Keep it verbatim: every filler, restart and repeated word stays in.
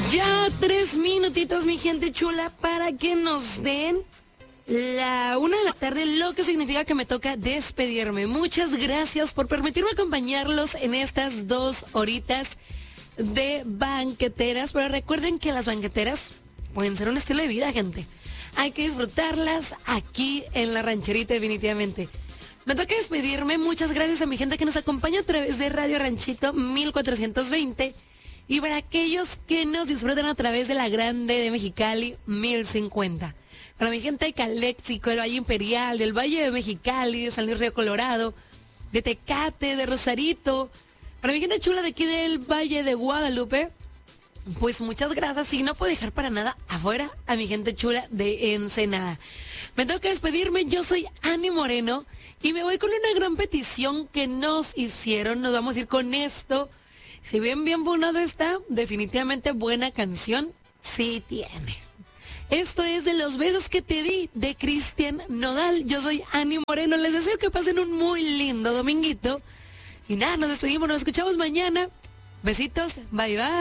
Ya tres minutitos, mi gente chula, para que nos den la una de la tarde, lo que significa que me toca despedirme. Muchas gracias por permitirme acompañarlos en estas dos horitas de banqueteras. Pero recuerden que las banqueteras pueden ser un estilo de vida, gente. Hay que disfrutarlas aquí en la rancherita, definitivamente. Me toca despedirme. Muchas gracias a mi gente que nos acompaña a través de Radio Ranchito mil cuatrocientos veinte. Y para aquellos que nos disfrutan a través de la Grande de Mexicali mil cincuenta. Para mi gente de Caléxico, del Valle Imperial, del Valle de Mexicali, de San Luis Río Colorado, de Tecate, de Rosarito. Para mi gente chula de aquí del Valle de Guadalupe, pues muchas gracias. Y no puedo dejar para nada afuera a mi gente chula de Ensenada. Me toca despedirme. Yo soy Ani Moreno y me voy con una gran petición que nos hicieron. Nos vamos a ir con esto. Si bien bien bonado está, definitivamente buena canción sí tiene. Esto es de Los besos que te di, de Cristian Nodal. Yo soy Ani Moreno. Les deseo que pasen un muy lindo dominguito. Y nada, nos despedimos, nos escuchamos mañana. Besitos, bye bye.